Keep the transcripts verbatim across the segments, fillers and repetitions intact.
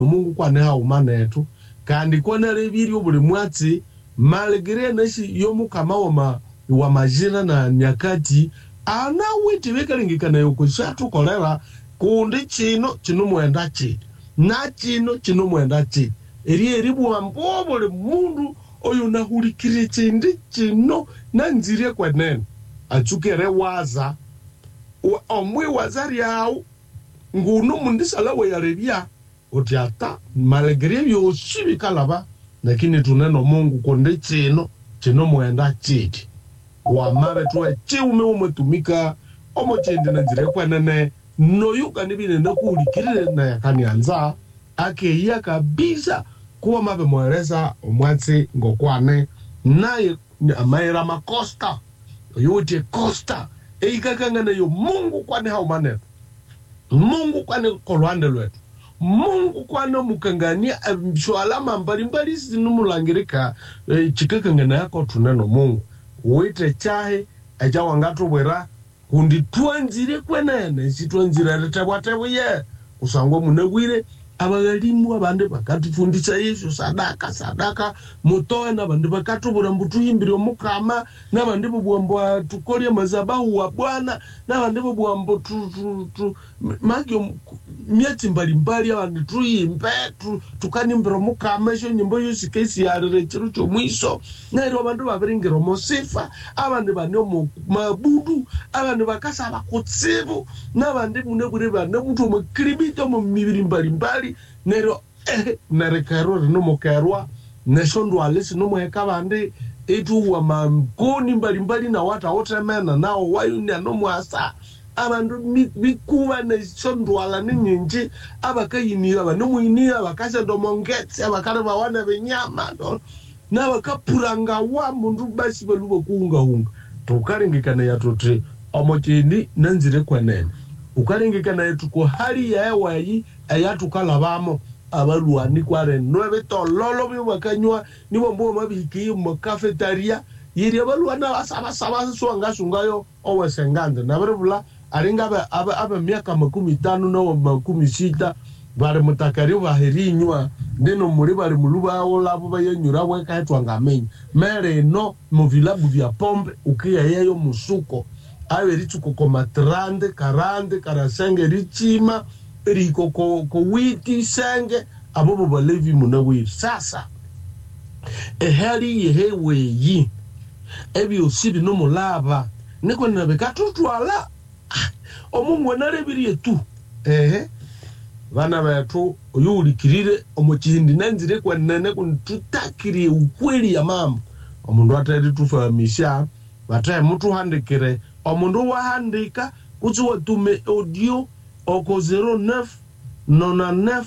Mungu kwa neha umanetu kandi kwa narebiri obule mwati malgre nashi yomu kama wama wa majira na nyakati ana witi wekalingi na yoko shatu kolera kundi chino chino mwenda chi na chino chino mwenda chi eri eribu wambobole mundu oyo nahulikire chindi chino na nzire kwa nene achukere waza omwe wazari yao ngunu mundisala we yarebia otiata malgre yo shibi kalaba lakini tuneno Mungu konde chino chino mwenda chiti wa mare tuwe chiume umetumika omo chindi na nzire kwa nene no yuka nibine na kuulikire na yakani anza ake iya kabisa kuwa mabe mwereza omwatsi ngokwane naye amaira makosta yote kosta eikakanga na yo Mungu kwane haumanetu Mungu kwane kolwande lwetu Mungu kwane mukangania mshwalama mbali mbali sinumulangirika e, chikakanga yako tuneno Mungu uite chahe aja wangatu wera kundi tuanzire kwenene si tuanzire retabwatewe ye usangwa munegwire abagalimu abande bakatufundisha Yesu sadaka sadaka mutoe nabande bakatubura mbutu yimbiro mukama nabande bubwambo tukolye mazabahu wa Bwana nabande bubwambo tu tu, tu magyo miati mbali mbali abande tuyimbe tu tukanimbiro mukama sho nyimbo yose kesi yarere chiru cyo mwiso nero abande babiringiro mosifa abande banyo mabudu abande bakasa bakutsibu nabande bunebure bande mutu mukribito mu mibiri mbali mbali nero eh nere karo no mokerwa neshondo alisi no moeka bande etu wa mamkoni mbali mbali na wata wote mena nao wayunya no mwasa abandu bikuba neshondo ala ninyi abakayini aba no mwini abakasha do mongetse abakare bawana benyama na bakapuranga wa mundu basi baluba kuunga hunga tukaringikana yatotre omochindi nanzire kwenene ukaringikana yetuko hali ya hewa yi ayatukalabamo abaluani kware nueve tololo bi bakanywa nibo mbo mabiki mu cafeteria yiri abaluana asaba saba swanga sungayo owesengande nabarubula aringa aba aba miaka makumi tano na makumi sita bare mutakari bahirinywa ndino muri bare muluba olabo bayenyura weka etwangamenyi mere no mu vilabu vya pombe ukiya yeyo musuko awe rituko koma trente quarante quarante richima riko ko ko witi senge abobo balevi munawiri sasa ehali yehewe yi ebi osibi no mulaba niko nabekatutwala omungu narebiri etu ehe bana betu oyulikirire omuchindi nanzire kwa nene kuntutakiri ukweli ya mambo omundu atari tufahamisha bataye mutu handikire omundu wahandika kuzi watume audio oko zero neuf quatre-vingt-neuf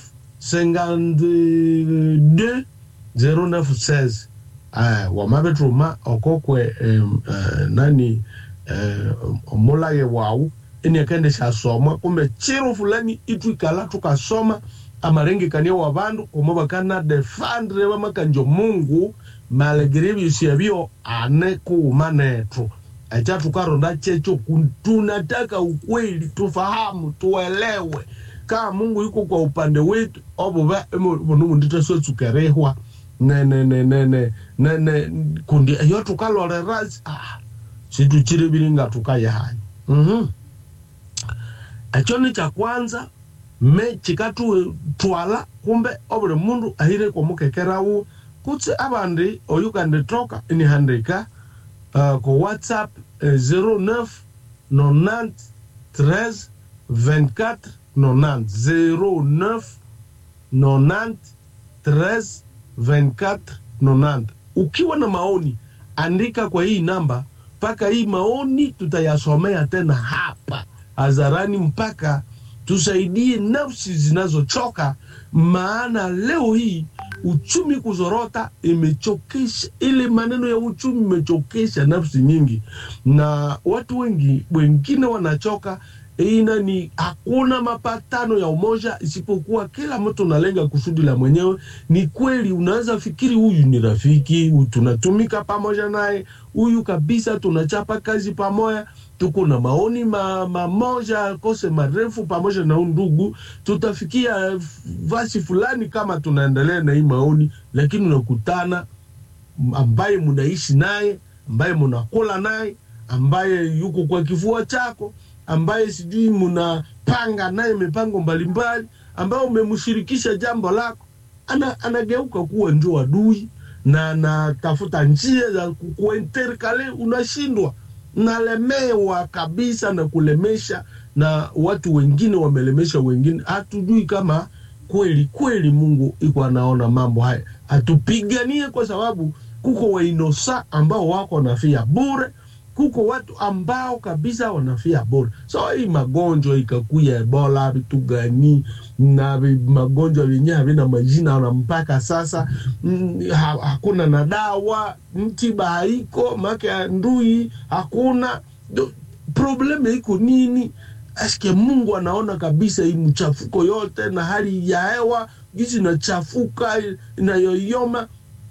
cinquante-deux zero neuf seize ah wamabetuma okokwe um, uh, nani uh, omulaye wao eni akende shasoma kumbe chiro fulani itwikala tukasoma amarengi kania wabandu komobakana defendre bamakanjo Mungu malgré bishabio ane kumanetu acha tukaronda checho tunataka ukweli tufahamu tuelewe kama Mungu yuko kwa upande wetu oboba bono ndita so tukerehwa ne ne ne ne ne ne ne kundi yo tukalorera ah situ chire biringa tukayahanya mhm achoni cha kwanza me chikatu twala kumbe obule mundu ahire kwa mukekerawo kutse abandi oyukande toka ini handika uh, ko WhatsApp uh, zero neuf nonante treize vingt-quatre nonante zero neuf nonante treize vingt-quatre nonante. Ukiwa na maoni andika kwa hii namba mpaka hii maoni tutayasomea tena hapa hadharani mpaka tusaidie nafsi zinazochoka, maana leo hii uchumi kuzorota imechokesha, ile maneno ya uchumi imechokesha nafsi nyingi na watu wengi wengine wanachoka ina ni hakuna mapatano ya umoja isipokuwa kila mtu analenga kusudi la mwenyewe. Ni kweli unaweza fikiri huyu ni rafiki, tunatumika pamoja naye, huyu kabisa tunachapa kazi pamoja, tuko na maoni ma, mamoja kose marefu pamoja na ndugu, tutafikia vasi fulani kama tunaendelea na hii maoni. Lakini unakutana ambaye mnaishi naye, ambaye mnakula naye, ambaye yuko kwa kifua chako, ambaye sijui mnapanga naye mipango mbalimbali, ambaye umemshirikisha jambo lako, ana anageuka kuwa ndio adui na na tafuta njia za kuenterkale. Unashindwa, nalemewa kabisa na kulemesha, na watu wengine wamelemesha wengine. Hatujui kama kweli kweli Mungu iko anaona mambo haya. Atupiganie, kwa sababu kuko wainosa ambao wako wanafia bure, kuko watu ambao kabisa wanafia bure. So hii magonjwa ikakuya Ebola, vitu gani na magonjwa yenyewe havina majina na mpaka sasa mm, ha, hakuna na dawa, mtiba haiko, make ndui hakuna. Probleme iko nini? Aske Mungu anaona kabisa hii mchafuko yote na hali ya hewa gizi na chafuka inayoyoma.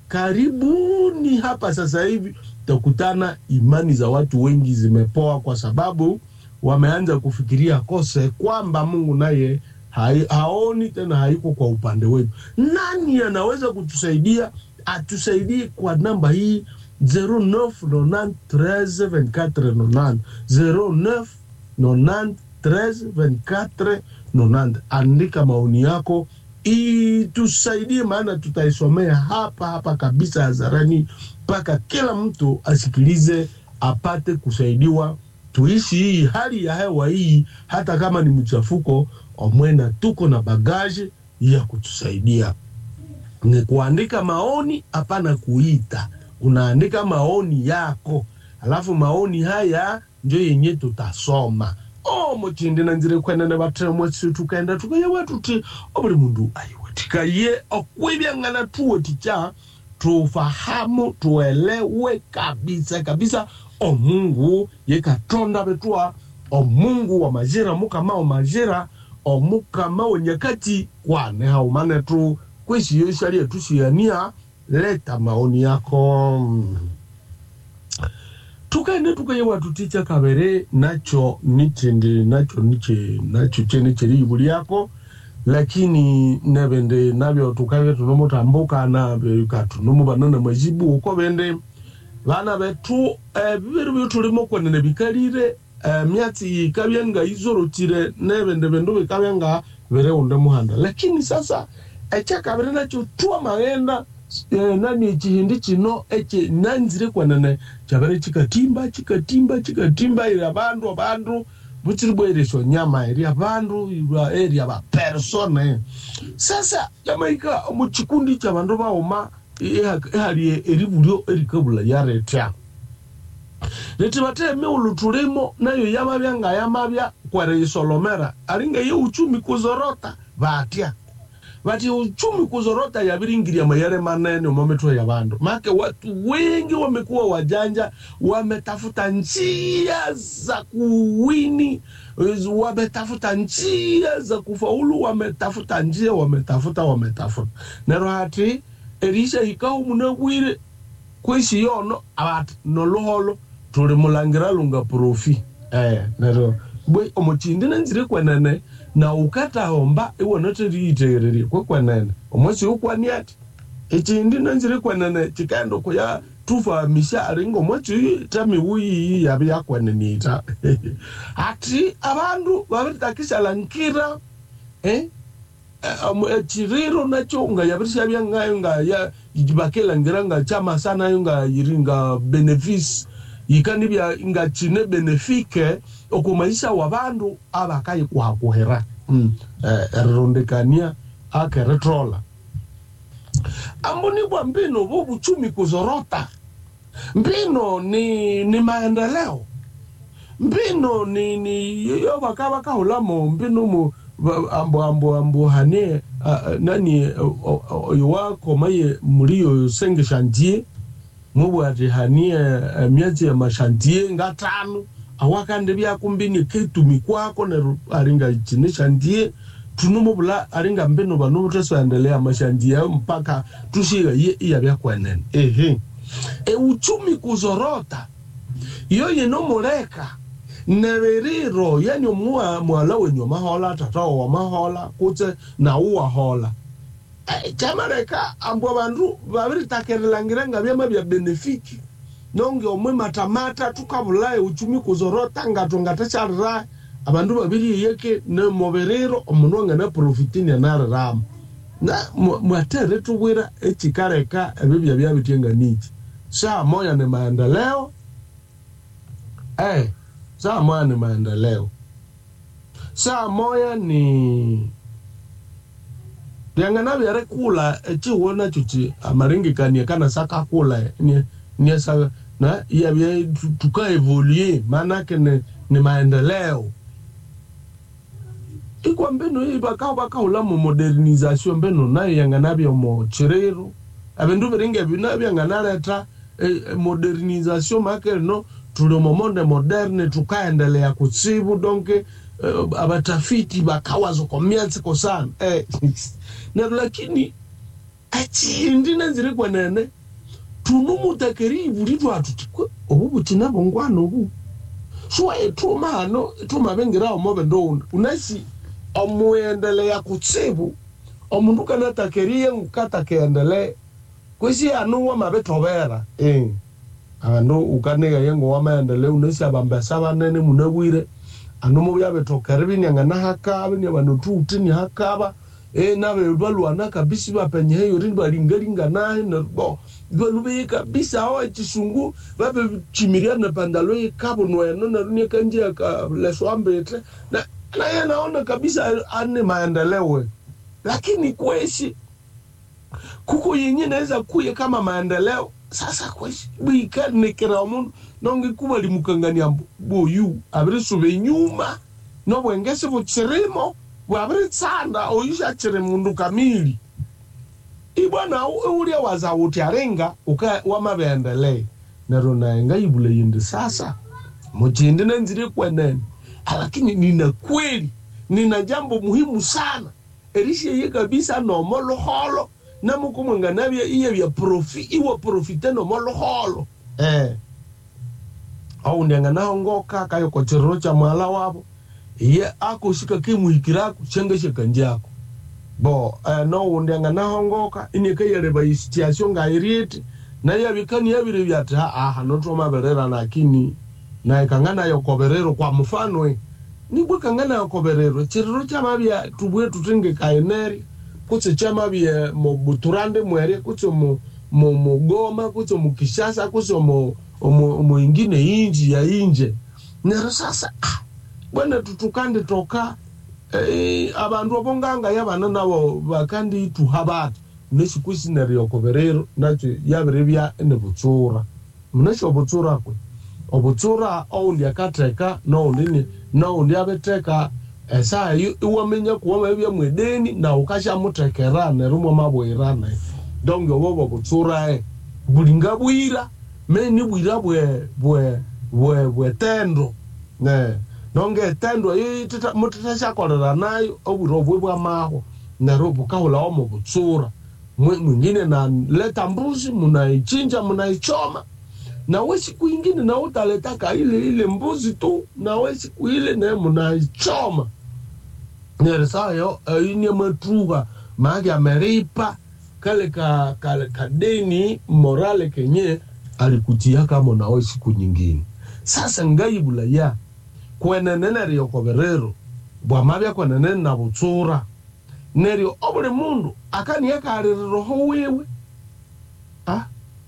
Karibuni hapa sasa hivi takutana imani za watu wengi zimepoa, kwa sababu wameanza kufikiria kose kwamba Mungu naye haoni tena, haiko kwa upande wetu. Nani anaweza kutusaidia? Atusaidie kwa namba hii zero neuf nonante treize vingt-quatre nonante zero neuf nonante treize vingt-quatre nonante. Andika maoni yako itusaidie, maana tutaisomea hapa hapa kabisa hadharani mpaka kila mtu asikilize apate kusaidiwa. Tuishi hii hali ya hewa hii, hata kama ni mchafuko, omwena tuko na bagaji ya kutusaidia. Ni kuandika maoni, hapana kuita. Unaandika maoni yako, alafu maoni haya ndio yenye tutasoma. Oh, mochindi na nzire kwenda na batre mwetsi tukaenda tukaya watu ti obuli mundu ayiwetika ye okwibya ngana tuwe ticha tufahamu tuelewe kabisa kabisa o Mungu yekatonda betua, o Mungu wa majira, mukama wa majira, o mukama wa nyakati kwane haumane tu kweshi yoshari ya tushiyania. Leta maoni yako. Tukaende tukaya watu ticha kabere nacho nichende nacho niche nacho chene cheri ibuli yako, lakini nebende nabyo tukaye tunomo tambuka na bekatu nomo banana majibu uko bende bana betu eh bibiru tulimo kwenene bikalire eh myati kabyenga izorotire nebende bendo bikabyenga bere unde muhanda. Lakini sasa echa kabere nacho tuwa magenda Eh, nani chihindi chino eche nanzire kwanane chabare chikatimba chikatimba chikatimba iri abandu abandu buchiribwe irisho nyama iri abandu iri aba persona. Sasa Jamaica muchikundi chabandu baoma ehali eribulyo erikabula yaretya leti bate meulu tulimo nayo yamabya nga yamabya kwere isolomera aringa ye uchumi kuzorota batya. Bati uchumi kuzorota ya biringiria mayare manene umametua ya bandu. Make watu wengi wamekuwa wajanja, wametafuta njia za kuwini, wametafuta njia za kufaulu, wametafuta njia, wametafuta, wametafuta. Nero hati, erisha hikau munawire, kweshi yono, abati, noloholo, tuli mulangira lunga profi. Eh, nero, bwe omochindi nenzire kwa nene, na ukata homba iwo note riitereri kwa kwa nene omwesi ukwa niati echindi nanzire kwa nene chikando kwa ya tufa mishari ngo mwachi tami wuyi yabi yakwa nenita ati abandu babitakisha lankira eh chiriro nacho nga yabirisha byanga nga ya jibakela ngiranga chama sana yunga yiringa benefice ikanibya nga chine benefike okumaisha wabandu abakaye kwa kuhera mm eh rondekania akeretrola amboni bwa mbino bobu chumi kuzorota. Mbino ni ni maendeleo, mbino ni ni yo bakaba kahulamo mbino mu ambo ambo ambo hane uh, nani uh, uh, wako maye mulio senge chantier mubu ati hanie uh, miazi ya mashantier ngatanu awakande bya kumbini ketumi kwako na aringa chinisha ndiye tunumubula aringa mbeno banu teso endelea mashandia mpaka tushiga ye iya bya kwenene ehe e uchumi kuzorota yoye no muleka neveriro yani omwa mwala wenyo mahola tatao wa mahola kutse na uwa hola e, chamareka ambo bandu babiri takerelangira ngabya mabya benefiki nonge omwe matamata tukabulaye uchumi kuzorota ngato ngatacharira abandu babiri yeke ne moberero omunonga na profitini anarama na mwatere tuwira echikareka ebibya byabitenga niki saa moya ne maendeleo eh saa moya ni maendeleo saa moya ni Yangana byare kula echi wona chuchi amaringi kanye kana saka kula ni ni sa na ya bya tuka evoluer manake ne ni maendeleo ikwa mbeno ibaka baka ula mu modernisation mbeno na yangana bya mo chirero abendu beringe bina byangana leta eh, modernisation make no tuli mu monde moderne tukaendelea kutsibu donc uh, abatafiti bakawazo komiansi ko sana eh na lakini ati ndina zire kwa nene tunumutakeri iburitu atutikwe obubu tinabo ngwano obu so etuma hano etuma bengira omobe ndo unasi omuendelea kutsibu omundu kana takeriye ngukata keendele kwesi anu wa mabetobera eh anu ukanega yengo wa maendele unasi abambasa banene munabwire anu mu byabetokera binyanga haka abanye bano tutini hakaba eh nabe balwana kabisi bapenye heyo rimba lingalinga naye na bo balube kabisa hawa chisungu babe chimiria na pandalo yekabo no eno na runie kanje ka leso ambete na na yanaona kabisa ane maendeleo lakini kweshi kuko yenye naweza kuye kama maendeleo sasa kweshi bika nekera mundu nonge kuba limukangania boyu abrisube nyuma no bwengese buchirimo wabri tsanda oyisha chire mundu kamili ibwana uri waza utiarenga uka wamabendelea nero naenga ibule yindi sasa mujindi nenzire kwenene lakini nina kweli nina jambo muhimu sana erishi ye kabisa no molo holo na mukumwenga nabya iye bya profi iwa profite no molo holo eh au ndenga naongoka kayo ko chirocha mwala wabo ye ako shika kimuhikirako chengeshe kanjako bo eh, no ndenga naongoka inike yereba situation ngairite na yabikani yabire byata aha no toma berera lakini na ikangana yokoberero kwa mfano ni bwe kangana yokoberero chiriro chamabya tubwe tutenge kaeneri kutse chamabya mo buturande mwere kutse mo mo mugoma kutse mu Kishasa kutse mo mo ingine inji ya inje nero sasa ah, bwana tutukande toka eh, abantu abonganga yabana nabo bakandi tuhabati neshi kwisinari yokoberero nacho yabirebya ene butsura muneshi obutsura kwe obutsura ondi akateka no ndini no ndi abeteka esa iwamenya kuwa mebya mwedeni na ukasha mutekerana rumo mabwirana donc obo butsura e bulinga bwira meni bwira bwe bwe bwe bwe tendo ne nonge tendo yitata mutatasha kolera nayo oburo bwa maho na robo kaula omo butsura mwingine na leta mbuzi munaichinja munaichoma na we siku ingine na utaleta ka ile ile mbuzi tu na we siku ile na munaichoma neresayo ini matruga magi ameripa kale ka kale kadeni morale kenye alikutia kama na we siku nyingine sasa ngaibula ya kwenenene riyo koberero bwa mabya kwenenene na butsura nerio obule mundu akani yakarira roho wewe ah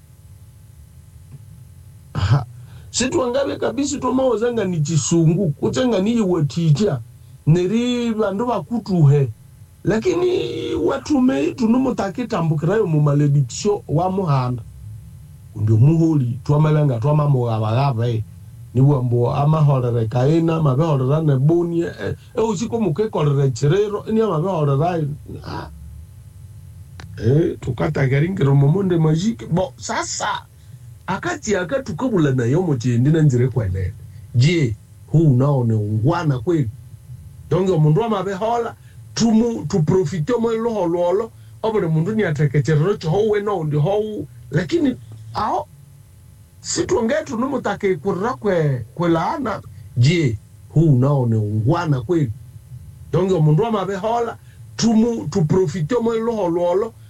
ha situ angabe kabisa to mawozanga ni chisungu kutenga ni watija neri bandu bakutuhe lakini watume tunumutakitambukirayo mu malediction wa muhanda ndio muholi twamalanga twamamo abagaba eh niwe mbo amahorere kaina mabehorera ne boni e usiko mukekorere chirero ni amabehorera eh tukata garingiro momonde magique bo sasa akati akatukabula nayo mutindi nanzire kwenene je huu nao ni ungwana kweli. Donge mundu wa mabehola tumu tu profitio mo lo lo obere mundu ni atekechero cho howe no ndi howe lakini ao situ ngetu numutake kurra kwe kwe laana je huu nao ni ungwana kweli. Donge mundu wa mabehola tumu tu profitio mo lo lo